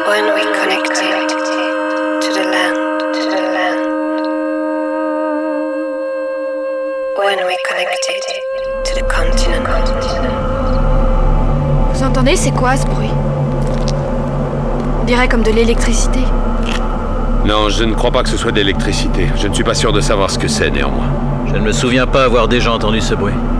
When we connected to the land. When we connected to the continent. Vous entendez, c'est quoi ce bruit? On dirait comme de l'électricité. Non, je ne crois pas que ce soit de l'électricité. Je ne suis pas sûr de savoir ce que c'est, néanmoins. Je ne me souviens pas avoir déjà entendu ce bruit.